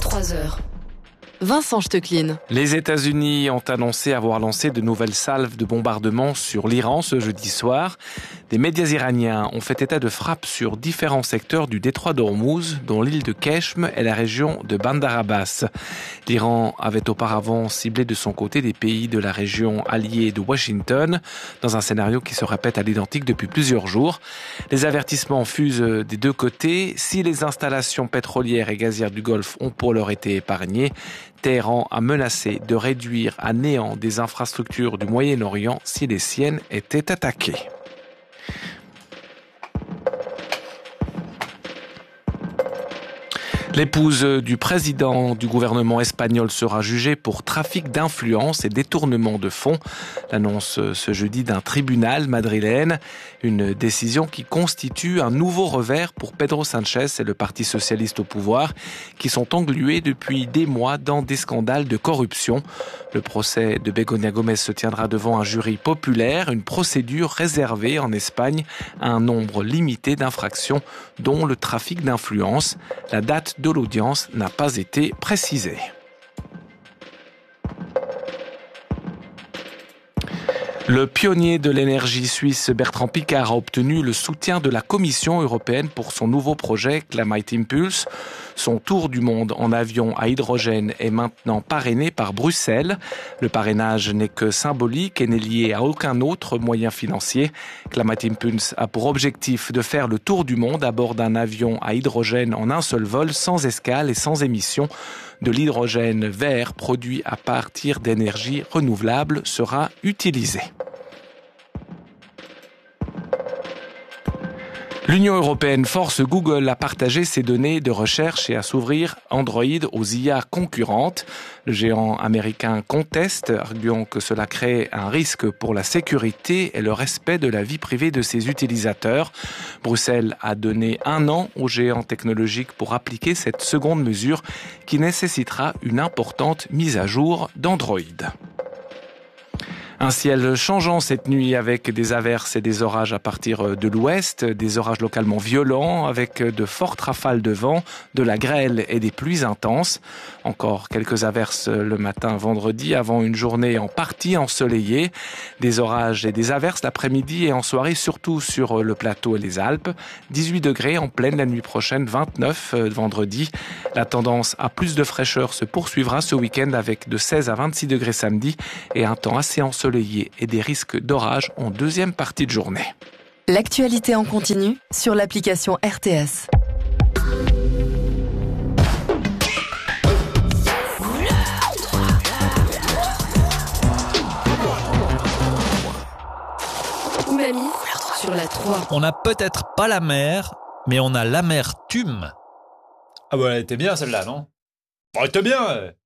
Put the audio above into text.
23h. Vincent Stecklin. Les États-Unis ont annoncé avoir lancé de nouvelles salves de bombardement sur l'Iran ce jeudi soir. Des médias iraniens ont fait état de frappes sur différents secteurs du détroit d'Ormuz, dont l'île de Keshm et la région de Bandar Abbas. L'Iran avait auparavant ciblé de son côté des pays de la région alliée de Washington, dans un scénario qui se répète à l'identique depuis plusieurs jours. Les avertissements fusent des deux côtés. Si les installations pétrolières et gazières du Golfe ont pour l'heure été épargnées, Téhéran a menacé de réduire à néant des infrastructures du Moyen-Orient si les siennes étaient attaquées. L'épouse du président du gouvernement espagnol sera jugée pour trafic d'influence et détournement de fonds. L'annonce ce jeudi d'un tribunal madrilène. Une décision qui constitue un nouveau revers pour Pedro Sánchez et le Parti socialiste au pouvoir, qui sont englués depuis des mois dans des scandales de corruption. Le procès de Begoña Gómez se tiendra devant un jury populaire, une procédure réservée en Espagne à un nombre limité d'infractions, dont le trafic d'influence. La date de l'audience n'a pas été précisée. Le pionnier de l'énergie suisse Bertrand Piccard a obtenu le soutien de la Commission européenne pour son nouveau projet Climate Impulse. Son tour du monde en avion à hydrogène est maintenant parrainé par Bruxelles. Le parrainage n'est que symbolique et n'est lié à aucun autre moyen financier. Climate Impulse a pour objectif de faire le tour du monde à bord d'un avion à hydrogène en un seul vol, sans escale et sans émission. De l'hydrogène vert produit à partir d'énergies renouvelables sera utilisé. L'Union européenne force Google à partager ses données de recherche et à s'ouvrir Android aux IA concurrentes. Le géant américain conteste, arguant que cela crée un risque pour la sécurité et le respect de la vie privée de ses utilisateurs. Bruxelles a donné 1 an au géant technologique pour appliquer cette seconde mesure qui nécessitera une importante mise à jour d'Android. Un ciel changeant cette nuit avec des averses et des orages à partir de l'ouest, des orages localement violents avec de fortes rafales de vent, de la grêle et des pluies intenses. Encore quelques averses le matin vendredi avant une journée en partie ensoleillée. Des orages et des averses l'après-midi et en soirée surtout sur le plateau et les Alpes. 18 degrés en pleine la nuit prochaine, 29 vendredi. La tendance à plus de fraîcheur se poursuivra ce week-end avec de 16 à 26 degrés samedi et un temps assez ensoleillé et des risques d'orage en deuxième partie de journée. L'actualité en continu sur l'application RTS. Umami sur la 3. On n'a peut-être pas la mer, mais on a l'amertume. Ah bah elle était bien celle-là, non? Elle était bien.